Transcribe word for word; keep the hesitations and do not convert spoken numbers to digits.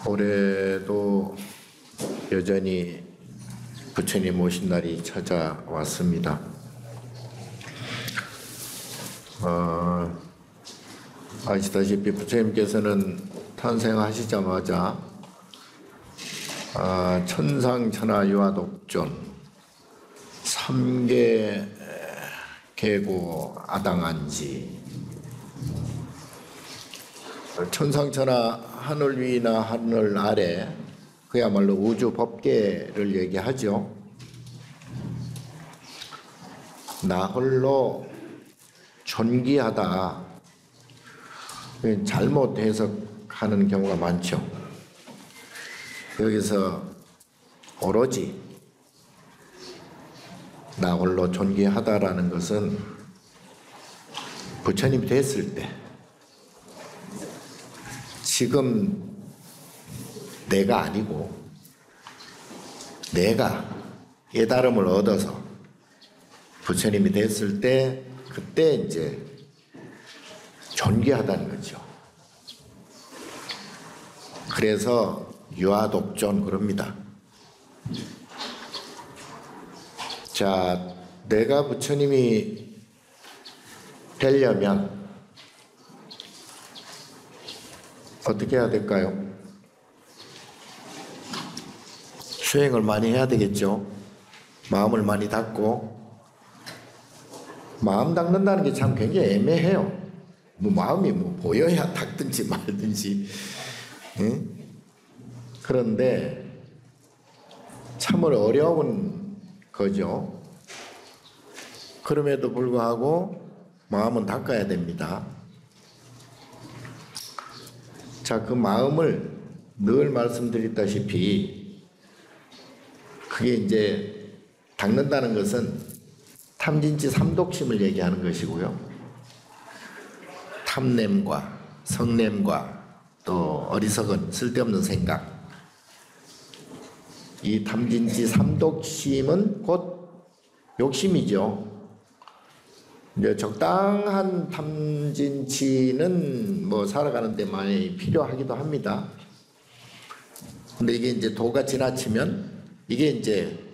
올해도 여전히 부처님 오신 날이 찾아왔습니다. 어, 아시다시피 부처님께서는 탄생하시자마자 아, 천상천하 유아독존 삼계 계고 아당한지 천상천하 하늘 위나 하늘 아래 그야말로 우주 법계를 얘기하죠. 나 홀로 존귀하다. 잘못 해석하는 경우가 많죠. 여기서 오로지 나 홀로 존귀하다라는 것은 부처님이 됐을 때 지금 내가 아니고 내가 깨달음을 얻어서 부처님이 됐을 때 그때 이제 존귀하다는 거죠. 그래서 유아독존 그럽니다. 자, 내가 부처님이 되려면 어떻게 해야 될까요? 수행을 많이 해야 되겠죠. 마음을 많이 닦고, 마음 닦는다는 게 참 굉장히 애매해요. 뭐 마음이 뭐 보여야 닦든지 말든지. 응? 그런데 참으로 어려운 거죠. 그럼에도 불구하고 마음은 닦아야 됩니다. 자, 그 마음을 늘 말씀드렸다시피 그게 이제 닦는다는 것은 탐진치 삼독심을 얘기하는 것이고요. 탐냄과 성냄과 또 어리석은 쓸데없는 생각, 이 탐진치 삼독심은 곧 욕심이죠. 이제 적당한 탐진치는 뭐 살아가는 데 많이 필요하기도 합니다. 근데 이게 이제 도가 지나치면 이게 이제